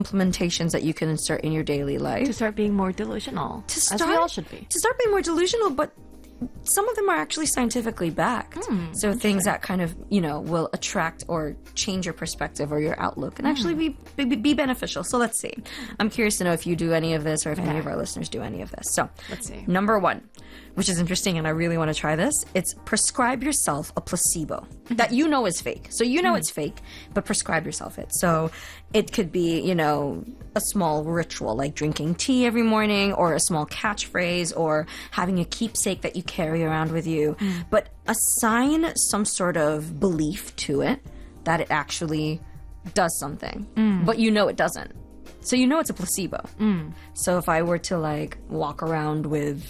implementations that you can insert in your daily life To start being more delusional. As we all should be. To start being more delusional, but some of them are actually scientifically backed. So things that kind of, will attract or change your perspective or your outlook and actually be beneficial. So let's see. I'm curious to know if you do any of this or if any of our listeners do any of this. So Let's see. Number 1, which is interesting and I really want to try this. It's prescribe yourself a placebo that you know is fake. So you know it's fake, but prescribe yourself it. So it could be, a small ritual like drinking tea every morning or a small catchphrase or having a keepsake that you carry around with you. But assign some sort of belief to it that it actually does something, but it doesn't. So it's a placebo. So if I were to walk around with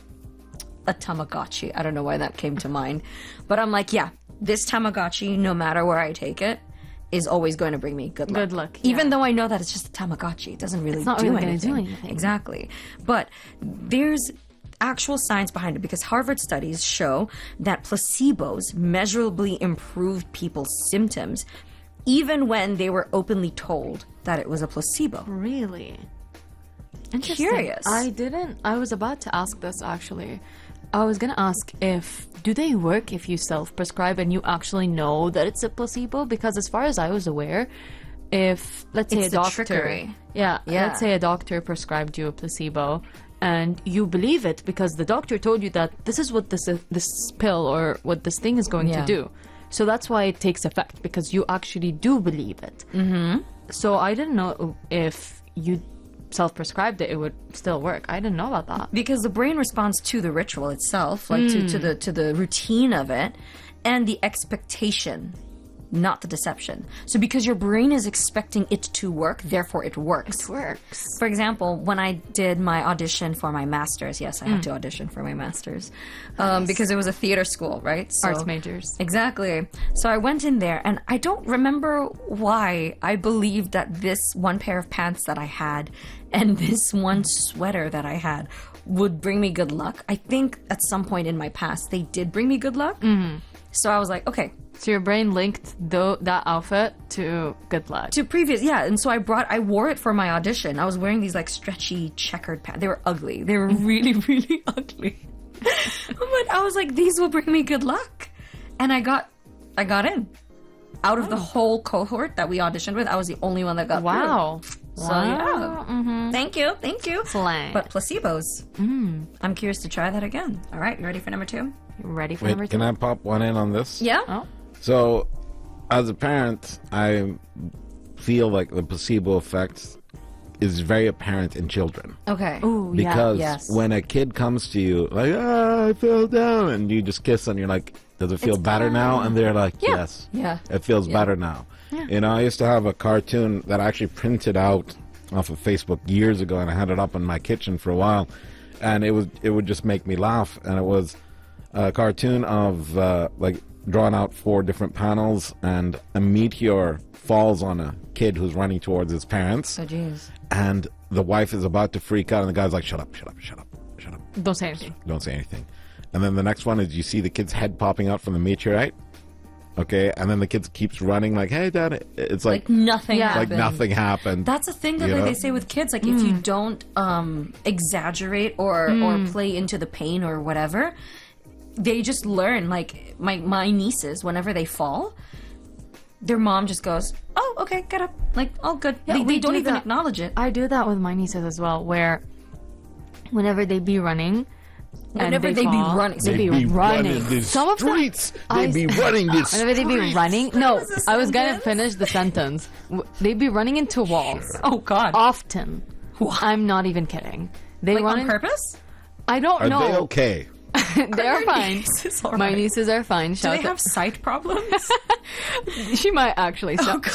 a Tamagotchi, I don't know why that came to mind, but I'm like, yeah, this Tamagotchi, no matter where I take it, is always going to bring me good luck. Good luck, yeah. Even though I know that it's just a Tamagotchi. It doesn't really do anything. Exactly. But there's actual science behind it because Harvard studies show that placebos measurably improved people's symptoms even when they were openly told that it was a placebo. Really? Interesting. Curious. I was about to ask this actually. I was gonna ask do they work if you self-prescribe and you actually know that it's a placebo? Because as far as I was aware, if let's say It's a the doctor, trickery. let's say a doctor prescribed you a placebo and you believe it because the doctor told you that this is what this pill or what this thing is going to do. So that's why it takes effect because you actually do believe it. So I didn't know if you self-prescribed it would still work. I didn't know about that. Because the brain responds to the ritual itself, to the routine of it, and the expectation, not the deception. So because your brain is expecting it to work, therefore it works. It works. For example, when I did my audition for my master's, yes, I had to audition for my master's, because it was a theater school, right? So, Arts majors. Exactly. So I went in there, and I don't remember why I believed that this one pair of pants that I had and this one sweater that I had would bring me good luck. I think at some point in my past, they did bring me good luck. So I was like, okay. So your brain linked that outfit to good luck. To previous, yeah. And so I wore it for my audition. I was wearing these stretchy checkered pants. They were ugly. They were really, really ugly. But I was like, these will bring me good luck. And I got in. Out of the whole cohort that we auditioned with, I was the only one that got through. So yeah. Thank you. Slang. But placebos. I'm curious to try that again. All right, you ready for number 2? Ready for number 2? Can I pop one in on this? Yeah. Oh. So, as a parent, I feel like the placebo effect is very apparent in children. Okay. Ooh, Because yes. when a kid comes to you, like, I fell down, and you just kiss, and you're like, does it feel better now? And they're like, yes. Yeah. It feels better now. Yeah. I used to have a cartoon that I actually printed out off of Facebook years ago, and I had it up in my kitchen for a while, and it would just make me laugh, and it was a cartoon of drawn out 4 different panels, and a meteor falls on a kid who's running towards his parents. Oh, jeez. And the wife is about to freak out, and the guy's like, shut up. Don't say anything. Don't say anything. And then the next one is you see the kid's head popping out from the meteorite. Okay, and then the kid keeps running like, hey, Dad. It's like nothing happened. Like nothing happened. That's a thing that they say with kids. Like, if you don't exaggerate or play into the pain or whatever, they just learn. Like, my nieces, whenever they fall, their mom just goes, oh, okay, get up. Like, all good. Yeah, they don't even acknowledge it. I do that with my nieces as well, where whenever they be running... Whenever they be running. They be running the streets. They be running the streets. Whenever they be running... No, I was going to finish the sentence. They be running into walls. Oh, God. Often. What? I'm not even kidding. They run on purpose? I don't know. Are they okay? They are fine. Nieces all My right? nieces are fine. Do they have sight problems? She might actually.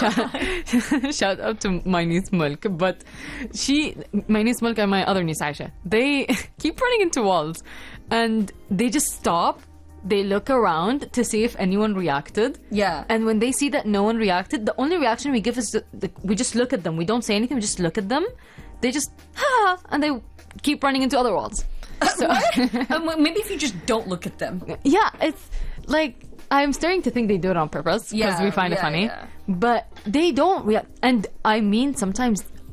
Shout out to my niece Mulk, but my niece Mulk and my other niece Aisha, they keep running into walls, and they just stop. They look around to see if anyone reacted. Yeah. And when they see that no one reacted, the only reaction we give is we just look at them. We don't say anything. We just look at them. They just and they keep running into other walls. So Maybe if you just don't look at them. yeah, it's like I'm starting to think they do it on purpose because we find it funny. Yeah. But they don't react. And I mean, sometimes